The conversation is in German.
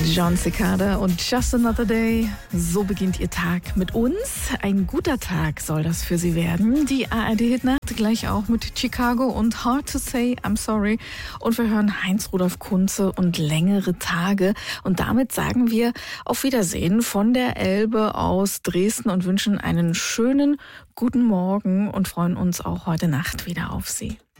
Jon Secada und Just Another Day. So beginnt Ihr Tag mit uns. Ein guter Tag soll das für Sie werden. Die ARD-Hitnacht gleich auch mit Chicago und Hard to Say I'm Sorry. Und wir hören Heinz-Rudolf Kunze und Längere Tage. Und damit sagen wir auf Wiedersehen von der Elbe aus Dresden und wünschen einen schönen guten Morgen und freuen uns auch heute Nacht wieder auf Sie.